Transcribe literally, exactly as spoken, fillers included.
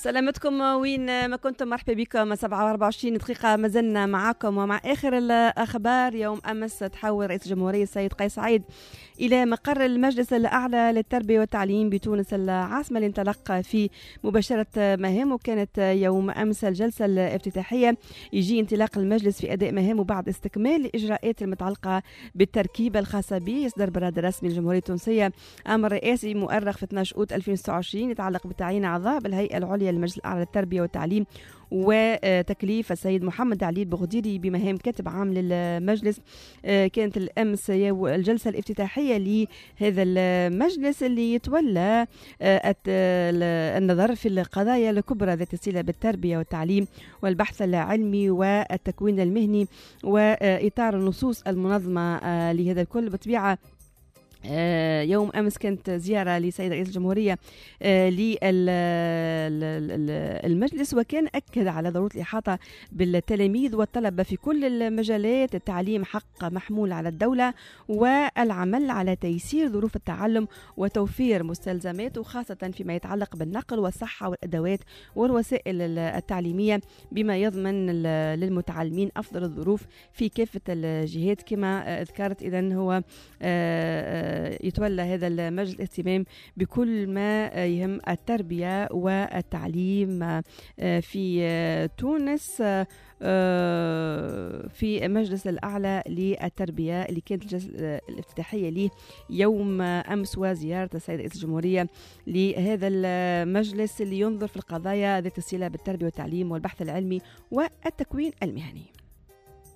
سلامتكم وين ما كنتم، مرحبا بكم. سبعة وأربعة وعشرين دقيقة ما زلنا معكم ومع آخر الأخبار. يوم أمس تحول رئيس الجمهورية السيد قيس سعيد إلى مقر المجلس الأعلى للتربية والتعليم بتونس العاصمة لانطلاق في مباشرة مهامه. كانت يوم أمس الجلسة الافتتاحية، يجي انطلاق المجلس في أداء مهامه بعد استكمال الإجراءات المتعلقة بالتركيبة الخاصة به. يصدر براد رسمي للجمهورية التونسية أمر رئاسي مؤرخ في اثني عشر أوت ألفين وستة وعشرين يتعلق بتعيين أعضاء بالهيئة العليا للمجلس الأعلى للتربية والتعليم وتكليف السيد محمد علي بغديري بمهام كاتب عام للمجلس. كانت الأمس الجلسة الافتتاحية لهذا المجلس اللي يتولى النظر في القضايا الكبرى ذات الصلة بالتربية والتعليم والبحث العلمي والتكوين المهني وإطار النصوص المنظمة لهذا الكل. بطبيعة يوم أمس كانت زيارة لسيد رئيس الجمهورية للمجلس، وكان أكد على ضرورة الإحاطة بالتلاميذ والطلبة في كل المجالات. التعليم حق محمول على الدولة، والعمل على تيسير ظروف التعلم وتوفير مستلزماته خاصة فيما يتعلق بالنقل والصحة والأدوات والوسائل التعليمية، بما يضمن للمتعلمين أفضل الظروف في كافة الجهات. كما ذكرت إذن هو يتولى هذا المجلس الاهتمام بكل ما يهم التربية والتعليم في تونس في المجلس الأعلى للتربية اللي كانت الجلسة الافتتاحية له يوم أمس، وزيارة السيد رئيس الجمهورية لهذا المجلس اللي ينظر في القضايا ذات الصلة بالتربية والتعليم والبحث العلمي والتكوين المهني.